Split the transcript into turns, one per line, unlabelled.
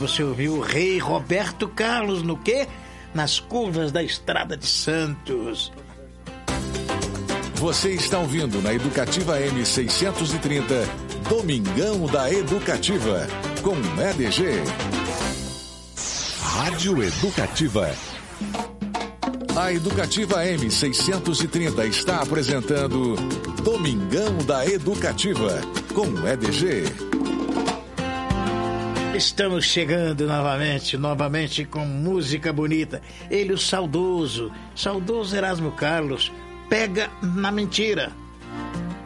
você ouviu o rei Roberto Carlos no quê? Nas curvas da Estrada de Santos.
Você está ouvindo na Educativa M630, Domingão da Educativa, com EDG. Rádio Educativa. A Educativa M630 está apresentando Domingão da Educativa, com EDG.
Estamos chegando novamente com música bonita. Ele, o saudoso Erasmo Carlos, Pega na Mentira.